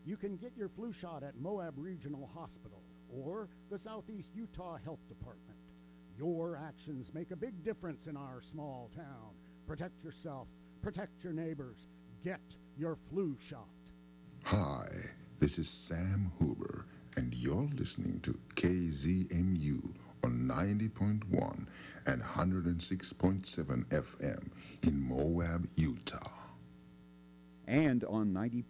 You can get your flu shot at Moab Regional Hospital or the Southeast Utah Health Department. Your actions make a big difference in our small town. Protect yourself, protect your neighbors, get your flu shot. Hi, this is Sam Huber, and you're listening to KZMU on 90.1 and 106.7 FM in Moab, Utah. And on 90.